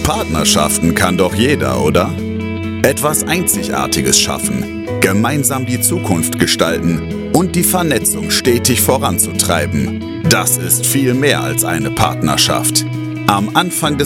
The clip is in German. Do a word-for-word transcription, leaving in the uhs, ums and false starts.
Partnerschaften kann doch jeder, oder? Etwas Einzigartiges schaffen, gemeinsam die Zukunft gestalten und die Vernetzung stetig voranzutreiben. Das ist viel mehr als eine Partnerschaft. Am Anfang des